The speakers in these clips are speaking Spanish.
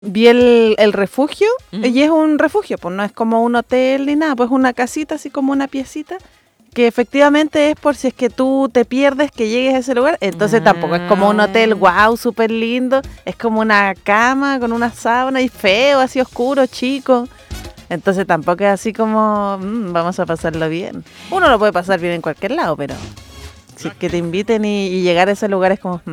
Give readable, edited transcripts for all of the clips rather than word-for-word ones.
Vi el refugio, Ujú. y es un refugio, pues no es como un hotel ni nada, pues una casita, así como una piecita, que efectivamente es por si es que tú te pierdes, que llegues a ese lugar. Entonces tampoco es como un hotel, wow, súper lindo, es como una cama con una sábana y feo, así oscuro, chico. Entonces tampoco es así como, vamos a pasarlo bien. Uno lo puede pasar bien en cualquier lado, pero si es que te inviten y llegar a ese lugar es como...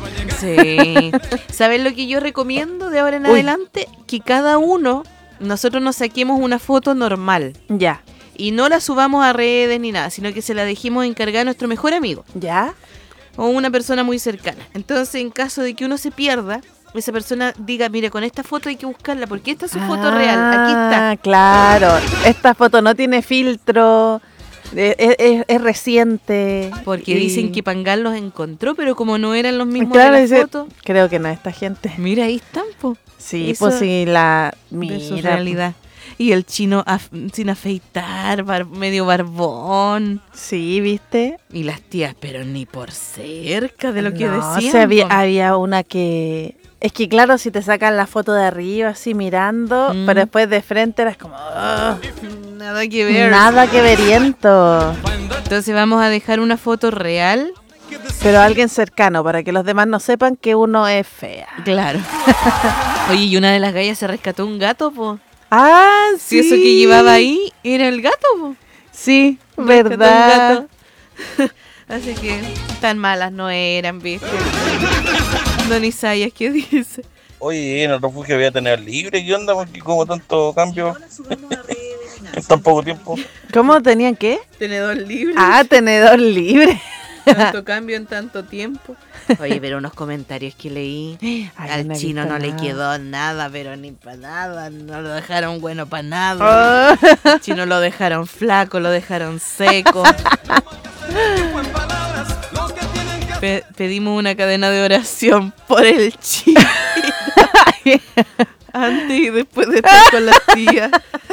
Sí. ¿Sabes lo que yo recomiendo de ahora en Uy. adelante? Que cada uno, nosotros nos saquemos una foto normal. Ya, Y no la subamos a redes ni nada, sino que se la dejemos encargar a nuestro mejor amigo ya. o una persona muy cercana. Entonces, en caso de que uno se pierda, esa persona diga, mire, con esta foto hay que buscarla, porque esta es su foto real, aquí está. Ah, claro. Esta foto no tiene filtro, es reciente. Porque y- dicen que Pangal los encontró, pero como no eran los mismos Claro, de la dice, foto, creo que no esta gente. mira, ahí están, po. Sí, Eso pues sí, la... de su Mira, realidad. Y el chino sin afeitar, medio barbón. sí, ¿viste? Y las tías, pero ni por cerca de lo que No, decían. sí, po. había una que... Es que claro, si te sacan la foto de arriba así mirando, pero después de frente eras como... Nada que ver. nada que veriento. Entonces vamos a dejar una foto real. Pero alguien cercano, para que los demás no sepan que uno es fea. Claro. Oye, y una de las gallas se rescató un gato, po. Ah, Si eso que llevaba ahí era el gato, po. Sí, Rescató un verdad. gato. Así que tan malas no eran, ¿viste? Don Isaías, ¿qué dice? Oye, en el refugio voy a tener libre, ¿qué onda? Porque como tanto cambio en tan poco tiempo. ¿Cómo tenían qué? Tenedor libre. Ah, tenedor libre. Tanto cambio en tanto tiempo. Oye, pero unos comentarios que leí. Ay, Al no he chino visto no le nada. quedó nada, pero ni para nada. No lo dejaron bueno para nada. Oh. Al chino lo dejaron flaco, lo dejaron seco. Pedimos una cadena de oración por el chino. Antes y después de estar con las tías.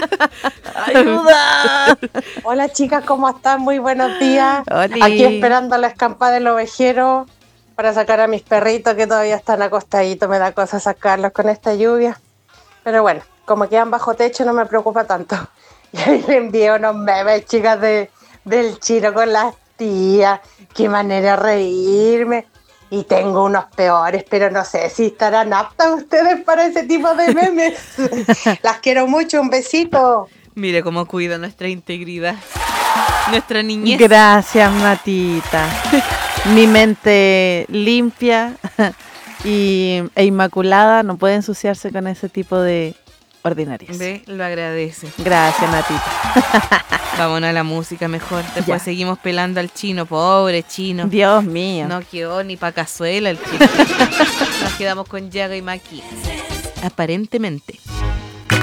¡Ayuda! Hola chicas, ¿cómo están? Muy buenos días. Oli. Aquí esperando la escampada del ovejero para sacar a mis perritos que todavía están acostaditos. Me da cosa sacarlos con esta lluvia. Pero bueno, como quedan bajo techo no me preocupa tanto. Y ahí le envié unos memes, chicas, del chino con las tías. Qué manera de reírme. Y tengo unos peores, pero no sé si estarán aptas ustedes para ese tipo de memes. Las quiero mucho, un besito. Mire cómo cuida nuestra integridad. Nuestra niñez. Gracias, Matita. Mi mente limpia e inmaculada no puede ensuciarse con ese tipo de ordinarias. Ve, lo agradece. Gracias, Matita. Vámonos a la música mejor. Después Ya. seguimos pelando al chino. Pobre chino. Dios mío. No quedó ni pa' cazuela el chino. Nos quedamos con Yaga y Maki. Aparentemente.